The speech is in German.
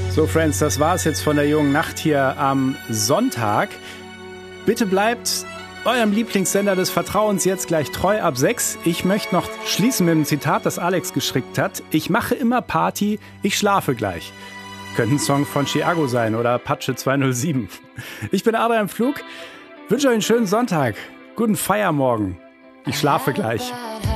So, Friends, das war's jetzt von der jungen Nacht hier am Sonntag. Bitte bleibt eurem Lieblingssender des Vertrauens jetzt gleich treu ab 6. Ich möchte noch schließen mit einem Zitat, das Alex geschickt hat. Ich mache immer Party, ich schlafe gleich. Könnte ein Song von Chiago sein oder Apache 207. Ich bin Adrian Pflug, wünsche euch einen schönen Sonntag, guten Feiermorgen. Ich schlafe gleich.